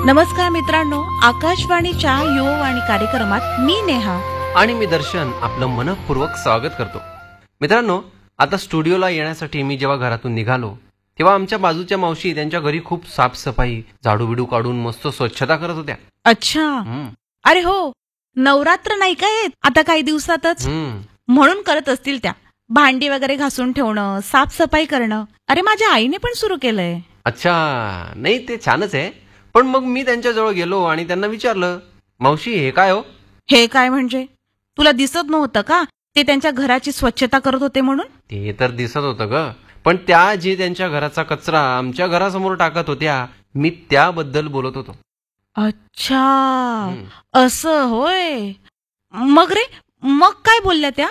नमस्कार मित्रांनो, आकाशवाणीच्या युववाणी कार्यक्रमात मी नेहा आणि मी दर्शन आपलं मनपूर्वक स्वागत करतो. मित्रांनो, आता स्टुडिओला येण्यासाठी मी जेव्हा घरातून निघालो तेव्हा आमच्या बाजूच्या मावशी त्यांच्या घरी खूप साफसफाई, झाडू बिडू काढून मस्त स्वच्छता करत होत्या. अच्छा. अरे हो, नवरात्र नाही का येत आता काही दिवसातच, म्हणून करत असतील त्या. भांडी वगैरे घासून ठेवणं, साफसफाई करणं. अरे माझ्या आईने पण सुरू केलंय. अच्छा, नाही ते छानच आहे. पण मग मी त्यांच्याजवळ गेलो आणि त्यांना विचारलं, मावशी हे काय हो? हे काय म्हणजे? तुला दिसत नव्हतं का ते त्यांच्या घराची स्वच्छता करत होते म्हणून? ते तर दिसत होतं ग, पण त्या जे त्यांच्या घराचा कचरा आमच्या घरासमोर टाकत होत्या, मी त्याबद्दल बोलत होतो. अच्छा, असं होय. मग रे, मग काय बोलल्या त्या?